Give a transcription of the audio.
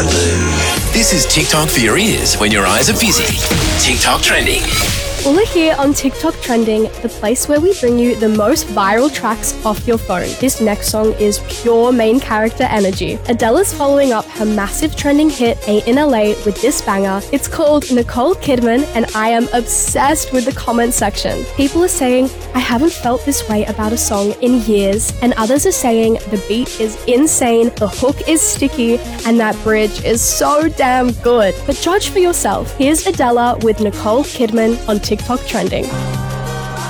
Hello. This is TikTok for your ears when your eyes are busy. TikTok trending. Well, we're here on TikTok Trending, the place where we bring you the most viral tracks off your phone. This next song is pure main character energy. Adele is following up her massive trending hit, Ain't in LA, with this banger. It's called Nicole Kidman, and I am obsessed with the comment section. People are saying, I haven't felt this way about a song in years, and others are saying the beat is insane, the hook is sticky, and that bridge is so damn good. But judge for yourself. Here's Adele with Nicole Kidman on TikTok Trending.